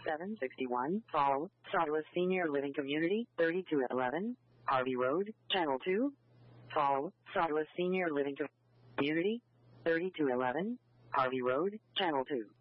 761 Fall, Sawdust Senior Living Community, 3211 Harvey Road, Channel 2. Fall, Sawdust Senior Living Community, 3211 Harvey Road, Channel 2.